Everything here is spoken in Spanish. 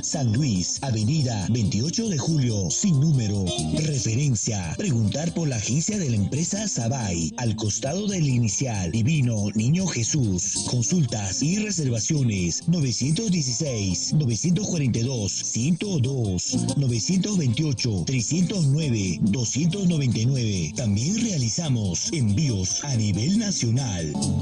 San Luis, Avenida 28 de Julio, sin número. Referencia: preguntar por la agencia de la empresa Sabay, al costado del inicial Divino Niño Jesús. Consultas y reservaciones 916-942-102, 928-309-299. También realizamos envíos a nivel nacional.